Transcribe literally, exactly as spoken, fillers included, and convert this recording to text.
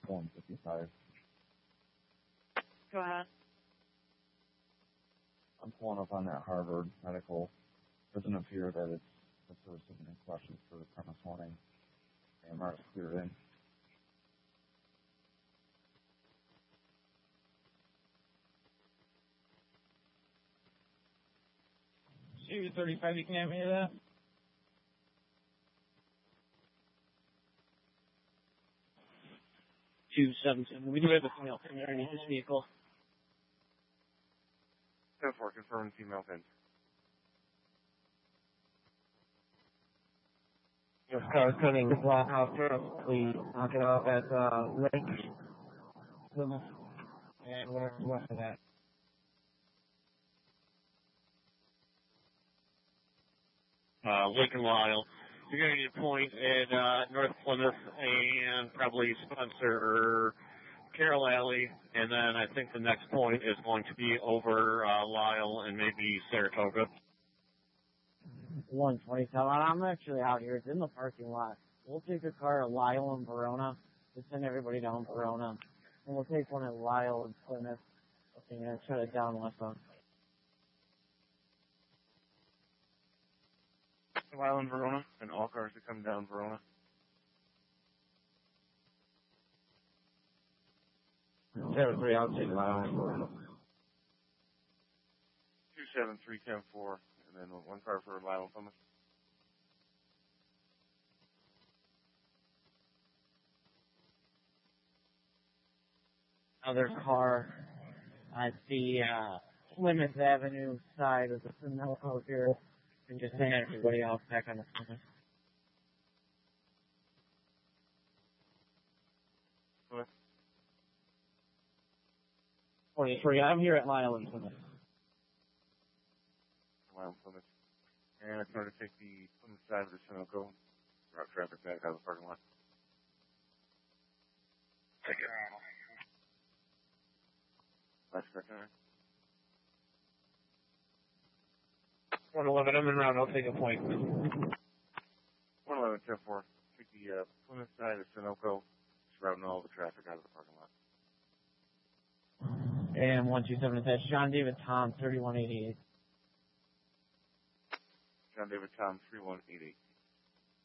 one fifty-five. Go ahead. I'm pulling up on that Harvard Medical. Doesn't appear that it's the source of any questions for the premise warning. A M R is cleared in. Series thirty-five, you can have any of that? two seven seven. We do have a female there in his vehicle. ten four, confirmed female pin. Your car coming flat out first. We knock it off at uh, Lake Plymouth. And where's west of that? Uh, Lake and Lyle. You're going to need a point at uh, North Plymouth and probably Spencer or Carroll Alley, and then I think the next point is going to be over uh, Lyle and maybe Saratoga. one twenty-seven. I'm actually out here. It's in the parking lot. We'll take a car at Lyle and Verona. Just send everybody down Verona. And we'll take one at Lyle and Plymouth. Okay, and shut it down westbound. Lyle and Verona, and all cars that come down Verona. seven three, I'll take Lyle and Verona. two seven three, ten four, and then one car for Lyle and Plymouth. Other car at the uh, Plymouth Avenue side of the Sunoco here. And just send everybody off back on the Plymouth. What? twenty-three, I'm here at Lyle and Plymouth. Lyle and Plymouth. And I'm trying to take the Plymouth side of the Sunoco, route traffic back out of the parking lot. Take it. Last second. one eleven, I'm en route. I'll take a point. one eleven, ten four. Take the uh, Plymouth side of Sunoco, just routing all the traffic out of the parking lot. And one two seven attached. John David Tom, thirty-one eighty-eight. John David Tom, three one eight eight.